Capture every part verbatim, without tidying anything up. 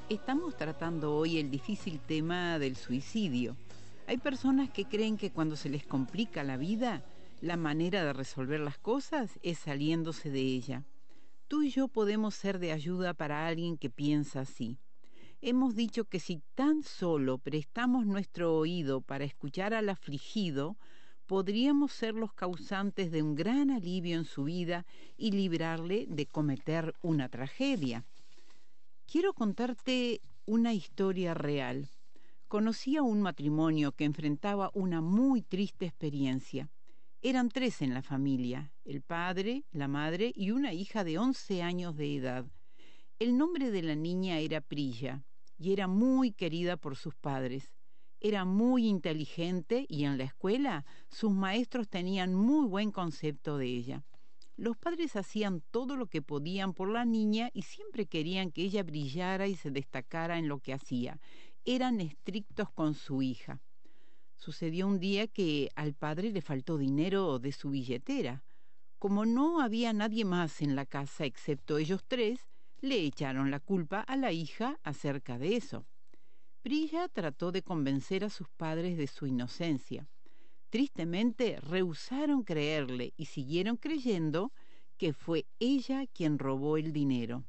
Estamos tratando hoy el difícil tema del suicidio. Hay personas que creen que cuando se les complica la vida, la manera de resolver las cosas es saliéndose de ella. Tú y yo podemos ser de ayuda para alguien que piensa así. Hemos dicho que si tan solo prestamos nuestro oído para escuchar al afligido, podríamos ser los causantes de un gran alivio en su vida y librarle de cometer una tragedia. Quiero contarte una historia real. Conocí a un matrimonio que enfrentaba una muy triste experiencia. Eran tres en la familia, el padre, la madre y una hija de once años de edad. El nombre de la niña era Priya y era muy querida por sus padres. Era muy inteligente y en la escuela sus maestros tenían muy buen concepto de ella. Los padres hacían todo lo que podían por la niña y siempre querían que ella brillara y se destacara en lo que hacía. Eran estrictos con su hija. Sucedió un día que al padre le faltó dinero de su billetera. Como no había nadie más en la casa excepto ellos tres, le echaron la culpa a la hija acerca de eso. Priya trató de convencer a sus padres de su inocencia. Tristemente, rehusaron creerle y siguieron creyendo que fue ella quien robó el dinero.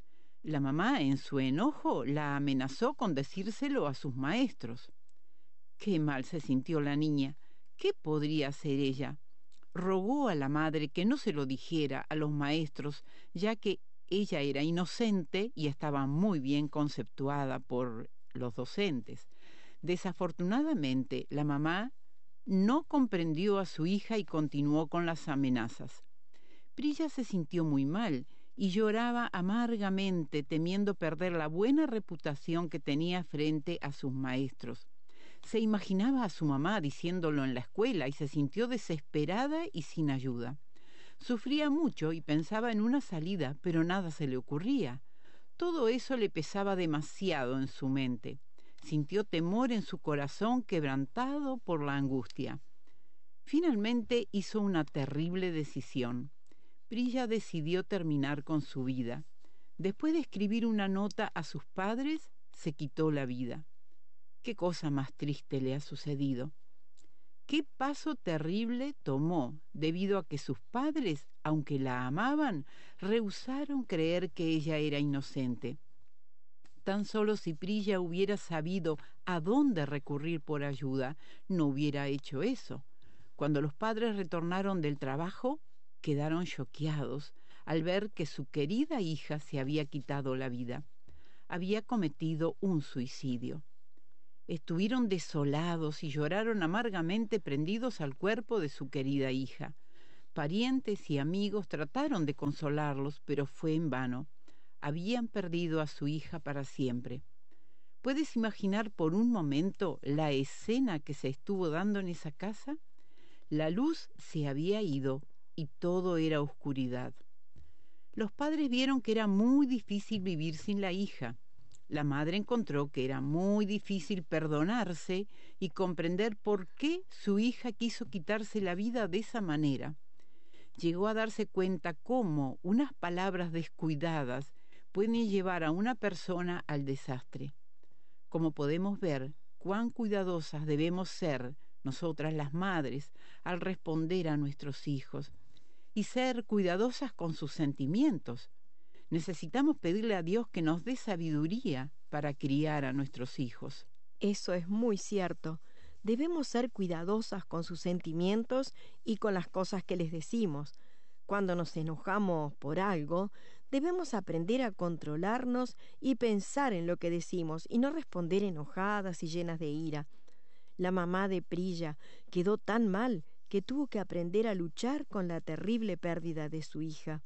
La mamá, en su enojo, la amenazó con decírselo a sus maestros. Qué mal se sintió la niña. ¿Qué podría hacer ella? Rogó a la madre que no se lo dijera a los maestros, ya que ella era inocente y estaba muy bien conceptuada por los docentes. Desafortunadamente, la mamá no comprendió a su hija y continuó con las amenazas. Priya se sintió muy mal y lloraba amargamente, temiendo perder la buena reputación que tenía frente a sus maestros. Se imaginaba a su mamá diciéndolo en la escuela y se sintió desesperada y sin ayuda. Sufría mucho y pensaba en una salida, pero nada se le ocurría. Todo eso le pesaba demasiado en su mente. Sintió temor en su corazón, quebrantado por la angustia. Finalmente hizo una terrible decisión. Priya decidió terminar con su vida. Después de escribir una nota a sus padres, se quitó la vida. ¿Qué cosa más triste le ha sucedido? ¿Qué paso terrible tomó debido a que sus padres, aunque la amaban, rehusaron creer que ella era inocente? Tan solo si Priya hubiera sabido a dónde recurrir por ayuda, no hubiera hecho eso. Cuando los padres retornaron del trabajo, quedaron choqueados al ver que su querida hija se había quitado la vida. Había cometido un suicidio. Estuvieron desolados y lloraron amargamente prendidos al cuerpo de su querida hija. Parientes y amigos trataron de consolarlos, pero fue en vano. Habían perdido a su hija para siempre. ¿Puedes imaginar por un momento la escena que se estuvo dando en esa casa? La luz se había ido y todo era oscuridad. Los padres vieron que era muy difícil vivir sin la hija. La madre encontró que era muy difícil perdonarse y comprender por qué su hija quiso quitarse la vida de esa manera. Llegó a darse cuenta cómo unas palabras descuidadas pueden llevar a una persona al desastre. Como podemos ver, cuán cuidadosas debemos ser nosotras las madres al responder a nuestros hijos y ser cuidadosas con sus sentimientos. Necesitamos pedirle a Dios que nos dé sabiduría para criar a nuestros hijos. Eso es muy cierto. Debemos ser cuidadosas con sus sentimientos y con las cosas que les decimos. Cuando nos enojamos por algo, debemos aprender a controlarnos y pensar en lo que decimos y no responder enojadas y llenas de ira. La mamá de Priya quedó tan mal que tuvo que aprender a luchar con la terrible pérdida de su hija.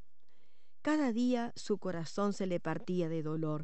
Cada día su corazón se le partía de dolor.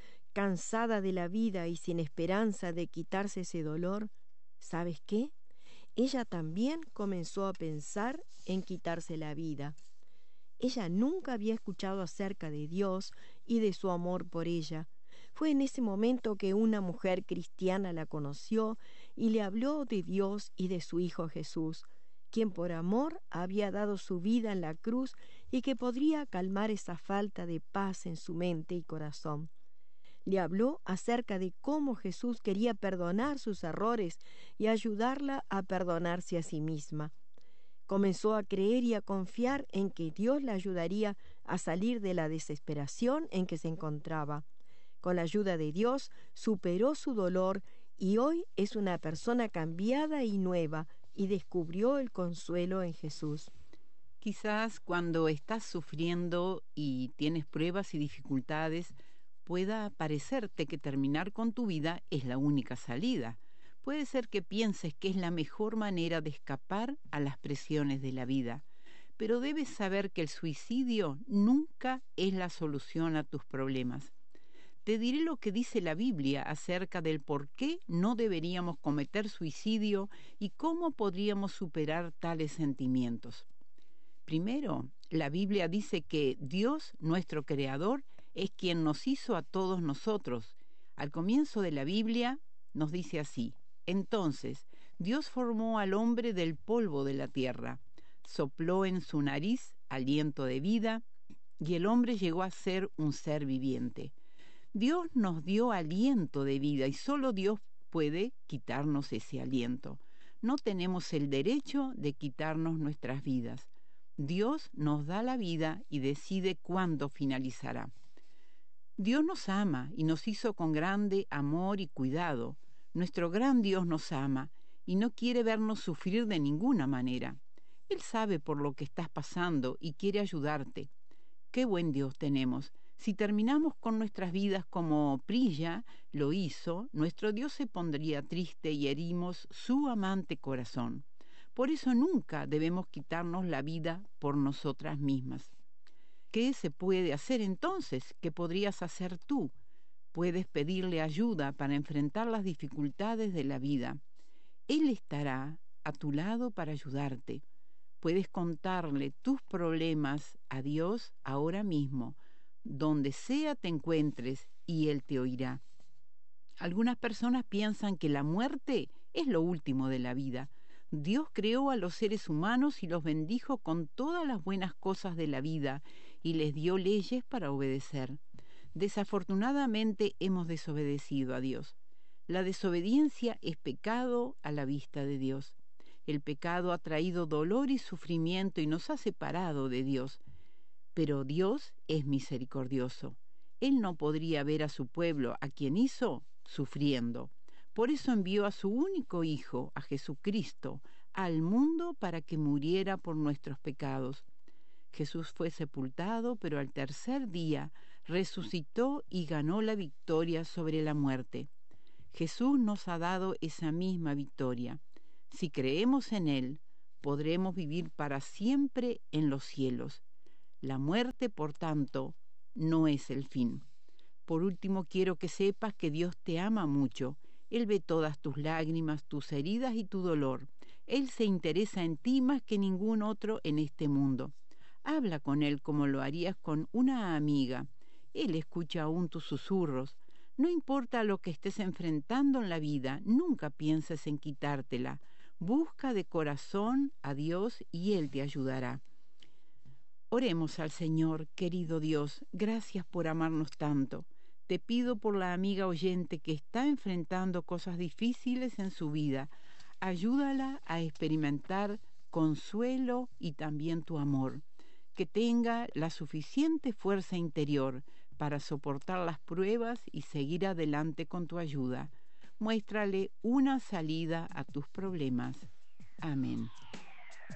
Cansada de la vida y sin esperanza de quitarse ese dolor, ¿sabes qué? Ella también comenzó a pensar en quitarse la vida. Ella nunca había escuchado acerca de Dios y de su amor por ella. Fue en ese momento que una mujer cristiana la conoció y le habló de Dios y de su Hijo Jesús, quien por amor había dado su vida en la cruz y que podría calmar esa falta de paz en su mente y corazón. Le habló acerca de cómo Jesús quería perdonar sus errores y ayudarla a perdonarse a sí misma. Comenzó a creer y a confiar en que Dios la ayudaría a salir de la desesperación en que se encontraba. Con la ayuda de Dios, superó su dolor y hoy es una persona cambiada y nueva y descubrió el consuelo en Jesús. Quizás cuando estás sufriendo y tienes pruebas y dificultades, pueda parecerte que terminar con tu vida es la única salida. Puede ser que pienses que es la mejor manera de escapar a las presiones de la vida, pero debes saber que el suicidio nunca es la solución a tus problemas. Te diré lo que dice la Biblia acerca del por qué no deberíamos cometer suicidio y cómo podríamos superar tales sentimientos. Primero, la Biblia dice que Dios, nuestro Creador, es quien nos hizo a todos nosotros. Al comienzo de la Biblia nos dice así: entonces, Dios formó al hombre del polvo de la tierra, sopló en su nariz aliento de vida, y el hombre llegó a ser un ser viviente. Dios nos dio aliento de vida y solo Dios puede quitarnos ese aliento. No tenemos el derecho de quitarnos nuestras vidas. Dios nos da la vida y decide cuándo finalizará. Dios nos ama y nos hizo con grande amor y cuidado. Nuestro gran Dios nos ama y no quiere vernos sufrir de ninguna manera. Él sabe por lo que estás pasando y quiere ayudarte. ¡Qué buen Dios tenemos! Si terminamos con nuestras vidas como Prilla lo hizo, nuestro Dios se pondría triste y herimos su amante corazón. Por eso nunca debemos quitarnos la vida por nosotras mismas. ¿Qué se puede hacer entonces? ¿Qué podrías hacer tú? Puedes pedirle ayuda para enfrentar las dificultades de la vida. Él estará a tu lado para ayudarte. Puedes contarle tus problemas a Dios ahora mismo, donde sea te encuentres, y Él te oirá. Algunas personas piensan que la muerte es lo último de la vida. Dios creó a los seres humanos y los bendijo con todas las buenas cosas de la vida y les dio leyes para obedecer. Desafortunadamente hemos desobedecido a Dios. La desobediencia es pecado a la vista de Dios. El pecado ha traído dolor y sufrimiento y nos ha separado de Dios. Pero Dios es misericordioso. Él no podría ver a su pueblo, a quien hizo, sufriendo. Por eso envió a su único Hijo, a Jesucristo, al mundo para que muriera por nuestros pecados. Jesús fue sepultado, pero al tercer día resucitó y ganó la victoria sobre la muerte. Jesús nos ha dado esa misma victoria. Si creemos en Él, podremos vivir para siempre en los cielos. La muerte, por tanto, no es el fin. Por último, quiero que sepas que Dios te ama mucho. Él ve todas tus lágrimas, tus heridas y tu dolor. Él se interesa en ti más que ningún otro en este mundo. Habla con Él como lo harías con una amiga. Él escucha aún tus susurros. No importa lo que estés enfrentando en la vida, nunca pienses en quitártela. Busca de corazón a Dios y Él te ayudará. Oremos al Señor. Querido Dios, gracias por amarnos tanto. Te pido por la amiga oyente que está enfrentando cosas difíciles en su vida. Ayúdala a experimentar consuelo y también tu amor. Que tenga la suficiente fuerza interior para soportar las pruebas y seguir adelante con tu ayuda. Muéstrale una salida a tus problemas. Amén.